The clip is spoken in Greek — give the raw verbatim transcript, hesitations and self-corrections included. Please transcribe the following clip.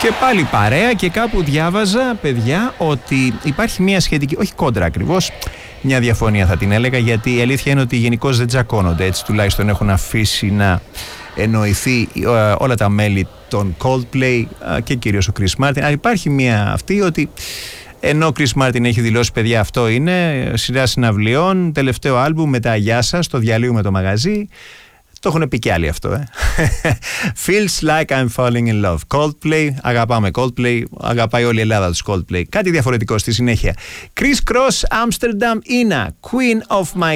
Και πάλι παρέα, και κάπου διάβαζα, παιδιά, ότι υπάρχει μια σχετική, όχι κόντρα ακριβώς, μια διαφωνία θα την έλεγα, γιατί η αλήθεια είναι ότι γενικώς δεν τσακώνονται, έτσι τουλάχιστον έχουν αφήσει να εννοηθεί όλα τα μέλη των Coldplay και κυρίως ο Chris Martin. Αλλά υπάρχει μια αυτή ότι ενώ ο Chris Martin έχει δηλώσει, παιδιά, αυτό είναι σειρά συναυλιών, τελευταίο άλμπουμ, μετά γεια σας, το διαλύουμε το μαγαζί. Το έχουν πει κι άλλοι αυτό, ε. Feels like I'm falling in love. Coldplay, αγαπάμε Coldplay, αγαπάει όλη η Ελλάδα τους Coldplay. Κάτι διαφορετικό στη συνέχεια. Chris Cross, Amsterdam, Ina, Queen of my